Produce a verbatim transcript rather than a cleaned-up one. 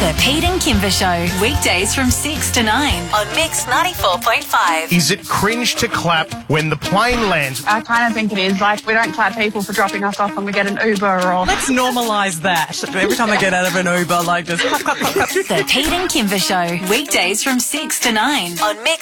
The Pete and Kimber Show, weekdays from six to nine on Mix ninety-four point five. Is it cringe to clap when the plane lands? I kind of think it is. Like, we don't clap people for dropping us off when we get an Uber or... Let's normalise that. Every time I get out of an Uber, like, just clap, clap, clap, clap. The Pete and Kimber Show, weekdays from six to nine on Mix